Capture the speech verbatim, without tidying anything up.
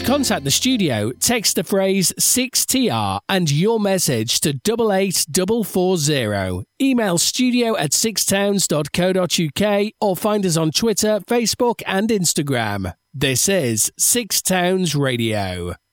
contact the studio, text the phrase six T R and your message to double eight double four zero. Email studio at sixtowns dot co dot uk or find us on Twitter, Facebook and Instagram. This is Six Towns Radio.